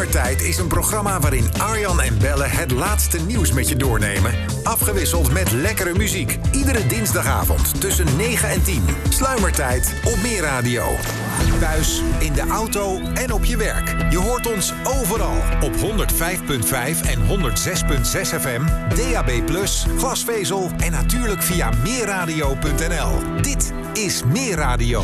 Sluimertijd is een programma waarin Arjan en Belle het laatste nieuws met je doornemen. Afgewisseld met lekkere muziek. Iedere dinsdagavond tussen 9 en 10. Sluimertijd op Meer Radio. Thuis, in de auto en op je werk. Je hoort ons overal. Op 105.5 en 106.6 FM. DAB+, glasvezel en natuurlijk via meerradio.nl. Dit is Meer Radio.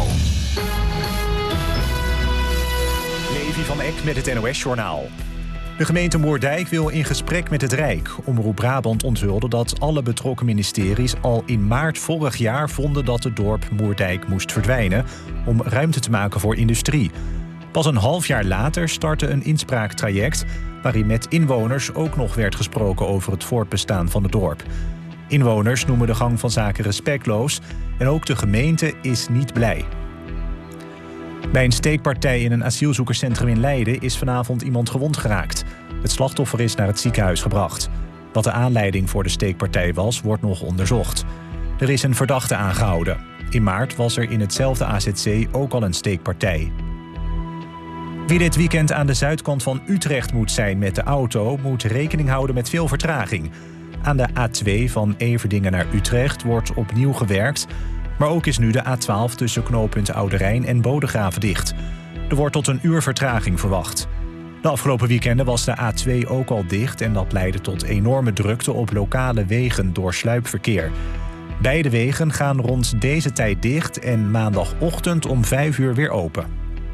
Levi van Eck met het NOS-journaal. De gemeente Moerdijk wil in gesprek met het Rijk. Omroep Brabant onthulde dat alle betrokken ministeries al in maart vorig jaar vonden dat het dorp Moerdijk moest verdwijnen om ruimte te maken voor industrie. Pas een half jaar later startte een inspraaktraject waarin met inwoners ook nog werd gesproken over het voortbestaan van het dorp. Inwoners noemen de gang van zaken respectloos en ook de gemeente is niet blij. Bij een steekpartij in een asielzoekerscentrum in Leiden is vanavond iemand gewond geraakt. Het slachtoffer is naar het ziekenhuis gebracht. Wat de aanleiding voor de steekpartij was, wordt nog onderzocht. Er is een verdachte aangehouden. In maart was er in hetzelfde AZC ook al een steekpartij. Wie dit weekend aan de zuidkant van Utrecht moet zijn met de auto, moet rekening houden met veel vertraging. Aan de A2 van Everdingen naar Utrecht wordt opnieuw gewerkt. Maar ook is nu de A12 tussen knooppunt Oude Rijn en Bodegraven dicht. Er wordt tot een uur vertraging verwacht. De afgelopen weekenden was de A2 ook al dicht en dat leidde tot enorme drukte op lokale wegen door sluipverkeer. Beide wegen gaan rond deze tijd dicht en maandagochtend om 5 uur weer open.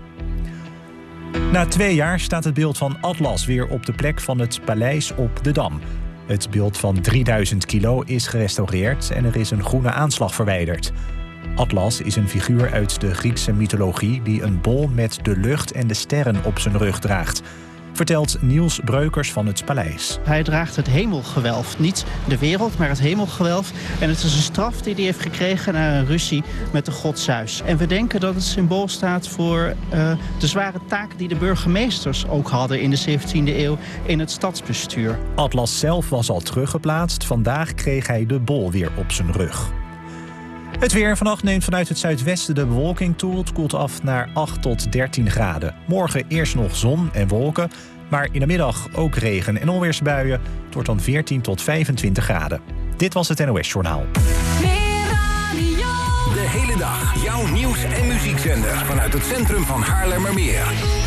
Na 2 jaar staat het beeld van Atlas weer op de plek van het paleis op de Dam. Het beeld van 3000 kilo is gerestaureerd en er is een groene aanslag verwijderd. Atlas is een figuur uit de Griekse mythologie die een bol met de lucht en de sterren op zijn rug draagt, vertelt Niels Breukers van het paleis. Hij draagt het hemelgewelf, niet de wereld, maar het hemelgewelf. En het is een straf die hij heeft gekregen na een ruzie met de god Zeus. En we denken dat het symbool staat voor de zware taak die de burgemeesters ook hadden in de 17e eeuw in het stadsbestuur. Atlas zelf was al teruggeplaatst. Vandaag kreeg hij de bol weer op zijn rug. Het weer. Vannacht neemt vanuit het zuidwesten de bewolking toe. Het koelt af naar 8 tot 13 graden. Morgen eerst nog zon en wolken, maar in de middag ook regen- en onweersbuien. Het wordt dan 14 tot 25 graden. Dit was het NOS-journaal. De hele dag jouw nieuws- en muziekzender vanuit het centrum van Haarlemmermeer.